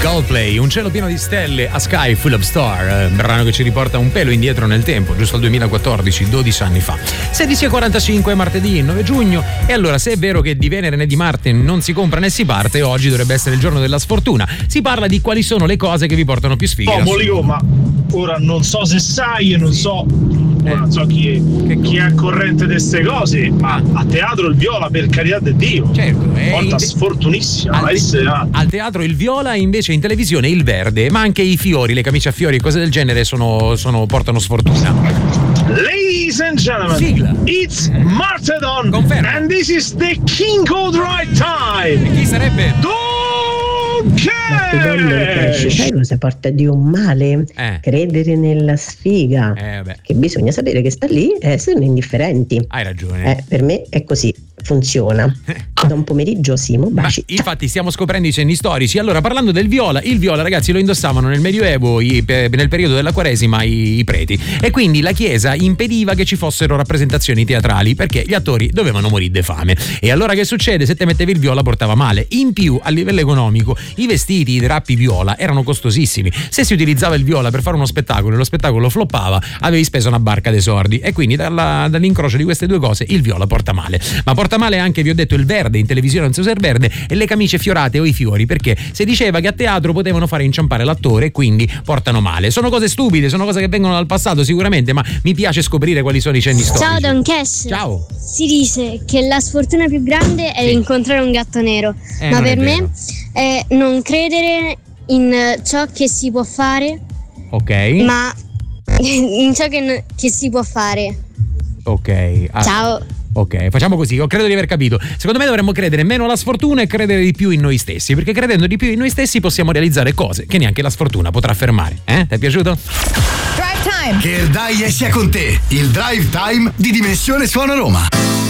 Coldplay, Un cielo pieno di stelle, A Sky Full of Star, brano che ci riporta un pelo indietro nel tempo, giusto al 2014, 12 anni fa. 16:45, martedì 9 giugno. E allora, se è vero che di Venere né di Marte non si compra né si parte, oggi dovrebbe essere il giorno della sfortuna. Si parla di quali sono le cose che vi portano più sfighe. Molio, ma ora non so se sai e non so chi è al corrente di queste cose, ma a teatro il viola, per carità di Dio, certo, volta sfortunissima. Al teatro il viola, invece in televisione il verde, ma anche i fiori, le camicie a fiori e cose del genere portano sfortuna. Ladies and gentlemen, sigla. It's Martedon. Confermo. And this is the King of the Right Time. E chi sarebbe? Sai cosa porta di un male? Credere nella sfiga. Che bisogna sapere che sta lì e essere indifferenti. Hai ragione. Per me è così, funziona. Da un pomeriggio Simo, baci. Ma infatti stiamo scoprendo i cenni storici. Allora, parlando del viola, il viola, ragazzi, lo indossavano nel Medioevo, nel periodo della Quaresima, i preti, e quindi la Chiesa impediva che ci fossero rappresentazioni teatrali perché gli attori dovevano morire di fame. E allora che succede? Se te mettevi il viola portava male. In più, a livello economico, i vestiti, i drappi viola erano costosissimi. Se si utilizzava il viola per fare uno spettacolo e lo spettacolo floppava, avevi speso una barca dei sordi, e quindi dall'incrocio di queste due cose il viola porta male. Ma porta male anche, vi ho detto, il verde, in televisione non si usa il verde, e le camicie fiorate o i fiori, perché si diceva che a teatro potevano fare inciampare l'attore e quindi portano male. Sono cose stupide, sono cose che vengono dal passato sicuramente, ma mi piace scoprire quali sono i cenni storici. Ciao Don Cash. Ciao. Si dice che la sfortuna più grande è incontrare un gatto nero, ma per me è non credere in ciò che si può fare, ma in ciò che si può fare. Ciao. Ok, facciamo così, credo di aver capito. Secondo me dovremmo credere meno alla sfortuna e credere di più in noi stessi, perché credendo di più in noi stessi possiamo realizzare cose che neanche la sfortuna potrà fermare. Ti è piaciuto? Drive Time! Che il dai sia con te, il Drive Time di Dimensione Suono Roma.